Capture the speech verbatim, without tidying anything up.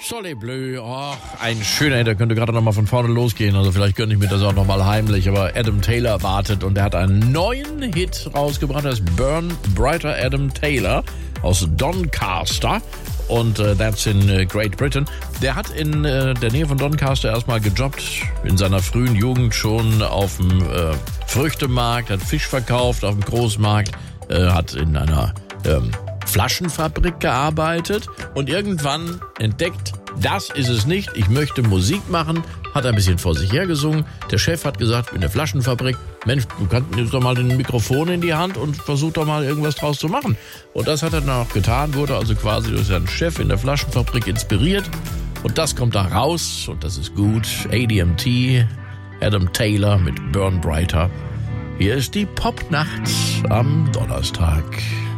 Soleil Bleu, oh, ein schöner, der könnte gerade noch mal von vorne losgehen, also vielleicht gönne ich mir das auch noch mal heimlich, aber Adam Taylor wartet und er hat einen neuen Hit rausgebracht, das ist Burn Brighter Adam Taylor aus Doncaster und uh, that's in uh, Great Britain. Der hat in uh, der Nähe von Doncaster erstmal gejobbt, in seiner frühen Jugend schon auf dem uh, Früchtemarkt, hat Fisch verkauft auf dem Großmarkt, uh, hat in einer ähm, Flaschenfabrik gearbeitet und irgendwann entdeckt, das ist es nicht, ich möchte Musik machen, hat ein bisschen vor sich hergesungen. Der Chef hat gesagt, in der Flaschenfabrik, Mensch, du kannst nimm doch mal den Mikrofon in die Hand und versuch doch mal irgendwas draus zu machen. Und das hat er dann auch getan, wurde also quasi durch seinen Chef in der Flaschenfabrik inspiriert. Und das kommt da raus und das ist gut. A D M T, Adam Taylor mit Burn Brighter. Hier ist die Popnacht am Donnerstag.